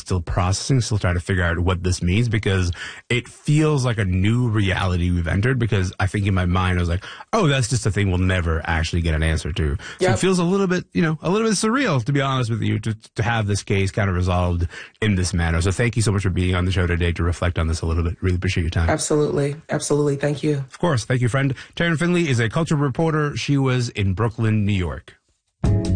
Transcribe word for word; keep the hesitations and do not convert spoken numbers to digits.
still processing, still trying to figure out what this means, because it feels like a new reality we've entered, because I think in my mind I was like, oh, that's just a thing we'll never actually get an answer to. So Yep. it feels a little bit, you know, a little bit surreal, to be honest with you, to, to have this case kind of resolved in this manner. So thank you so much for being on the show today to reflect on this a little bit. Really appreciate your time. Absolutely. Absolutely. Thank you. Of course. Thank you, friend. Taryn Finley is a culture reporter. She was in Brooklyn, New York.